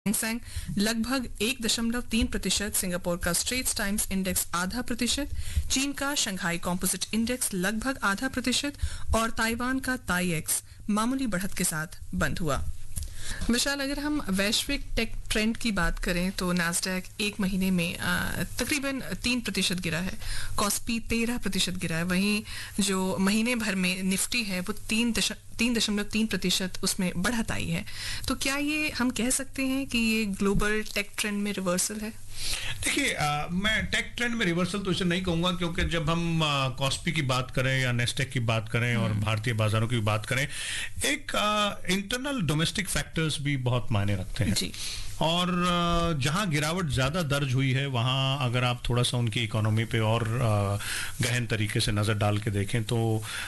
Hang Seng लगभग 1.3%, Singapore का straits times index 0.5%, चीन का शंघाई कॉम्पोजिट इंडेक्स लगभग 0.5% और ताइवान का ताईएक्स मामूली बढ़त के साथ बंद हुआ। विशाल, अगर हम वैश्विक टेक ट्रेंड की बात करें तो नैस्डैक एक महीने में तकरीबन 3% गिरा है, कॉस्पी 13% गिरा है, वहीं जो महीने भर में निफ्टी है वो 3.3% उसमें बढ़त आई है। तो क्या ये हम कह सकते हैं कि ये ग्लोबल टेक ट्रेंड में रिवर्सल है? देखिए, मैं टेक ट्रेंड में रिवर्सल तो इसे नहीं कहूंगा, क्योंकि जब हम कॉस्पी की बात करें या नेस्टेक की बात करें और भारतीय बाजारों की बात करें, एक इंटरनल डोमेस्टिक फैक्टर्स भी बहुत मायने रखते हैं जी। और जहां गिरावट ज्यादा दर्ज हुई है वहां अगर आप थोड़ा सा उनकी इकोनॉमी पे और गहन तरीके से नजर डाल के देखें तो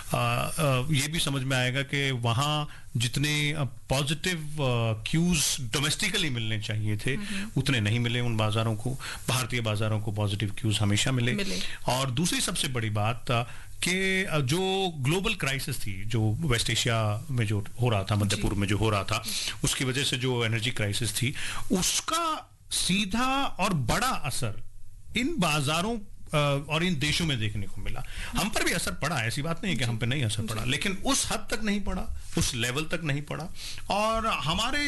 ये भी समझ में आएगा कि वहां जितने पॉजिटिव क्यूज डोमेस्टिकली मिलने चाहिए थे उतने नहीं मिले उन बाजारों को। भारतीय बाजारों को पॉजिटिव क्यूज हमेशा मिले। और दूसरी सबसे बड़ी बात कि जो ग्लोबल क्राइसिस थी, जो वेस्ट एशिया में जो हो रहा था, मध्य पूर्व में जो हो रहा था, उसकी वजह से जो एनर्जी क्राइसिस थी, उसका सीधा और बड़ा असर इन बाजारों और इन देशों में देखने को मिला। हम पर भी असर पड़ा, ऐसी बात नहीं है कि हम पे नहीं असर पड़ा, लेकिन उस हद तक नहीं पड़ा, उस लेवल तक नहीं पड़ा। और हमारे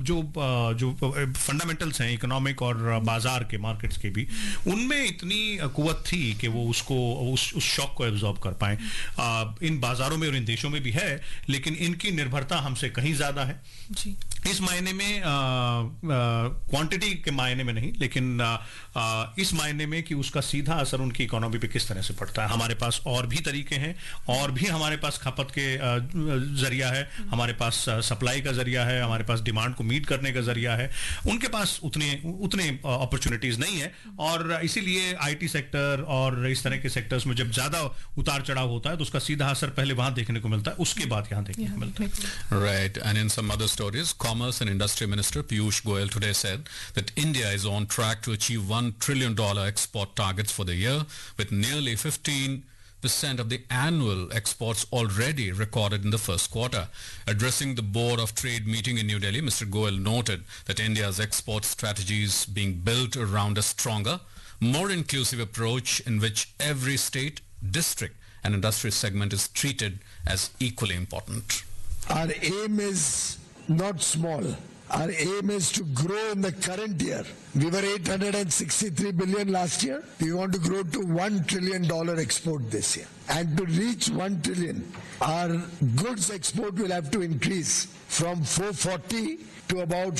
जो फंडामेंटल्स हैं इकोनॉमिक और बाजार के, मार्केट्स के भी, उनमें इतनी कुव्वत थी कि वो उस शॉक को एब्जॉर्ब कर पाए। इन बाजारों में और इन देशों में भी है, लेकिन इनकी निर्भरता हमसे कहीं ज्यादा है जी। इस मायने में क्वांटिटी के मायने में नहीं, लेकिन इस मायने में कि उसका सीधा असर उनकी इकोनॉमी पे किस तरह से पड़ता है। हमारे पास और भी तरीके हैं, और भी हमारे पास खपत के जरिया है, हमारे पास सप्लाई का जरिया है, हमारे पास डिमांड को मीट करने का जरिया है। उनके पास उतने अपॉर्चुनिटीज नहीं है, और इसीलिए आईटी सेक्टर और इस तरह के सेक्टर्स में जब ज्यादा उतार चढ़ाव होता है तो उसका सीधा असर पहले वहां देखने को मिलता है, उसके बाद यहां देखने को मिलता है। Right, and in some other stories, Commerce and Industry Minister Piyush Goyal today said that India is on track to achieve $1 trillion export targets for the year, with nearly 15% of the annual exports already recorded in the first quarter. Addressing the Board of Trade meeting in New Delhi, Mr. Goyal noted that India's export strategy is being built around a stronger, more inclusive approach in which every state, district and industry segment is treated as equally important. Our aim is not small. Our aim is to grow in the current year. We were 863 billion last year. We want to grow to $1 trillion export this year. And to reach 1 trillion, our goods export will have to increase from 440 to about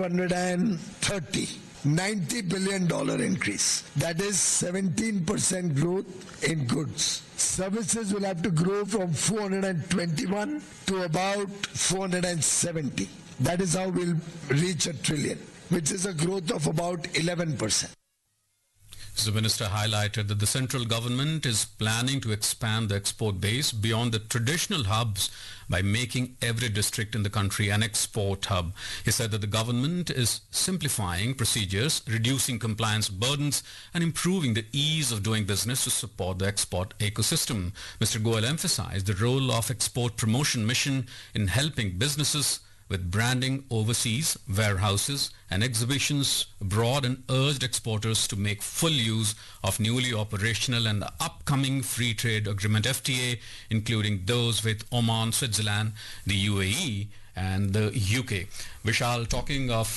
530. $90 billion increase. That is 17% growth in goods. Services will have to grow from 421 to about 470. That is how we'll reach $1 trillion, which is a growth of about 11%. The minister highlighted that the central government is planning to expand the export base beyond the traditional hubs by making every district in the country an export hub. He said that the government is simplifying procedures, reducing compliance burdens and improving the ease of doing business to support the export ecosystem. Mr. Goyal emphasized the role of export promotion mission in helping businesses with branding overseas, warehouses and exhibitions abroad, and urged exporters to make full use of newly operational and upcoming free trade agreement FTA, including those with Oman, Switzerland, the UAE and the UK. Vishal, talking of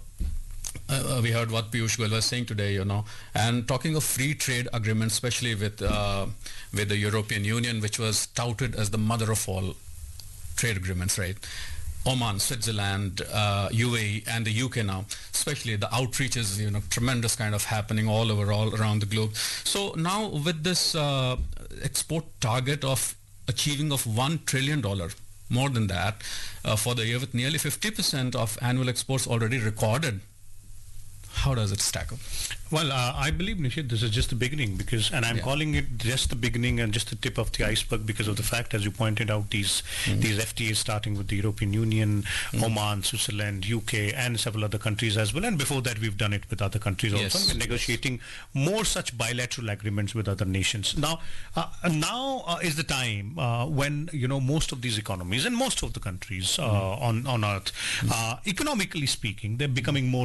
we heard what Piyush Goyal was saying today, and talking of free trade agreements, especially with the European Union, which was touted as the mother of all trade agreements, right? Oman, Switzerland, UAE and the UK now, especially the outreach is, tremendous kind of happening all around the globe. So now with this export target of achieving of $1 trillion, more than that, for the year, with nearly 50% of annual exports already recorded, How does it stack up? Well, I believe, Nishit, this is just the beginning because, and I'm calling it just the beginning and just the tip of the iceberg because of the fact, as you pointed out, these FTAs starting with the European Union, Oman, Switzerland, UK, and several other countries as well. And before that, we've done it with other countries also. Yes. We're negotiating more such bilateral agreements with other nations. Now is the time when most of these economies and most of the countries on Earth, economically speaking, they're becoming more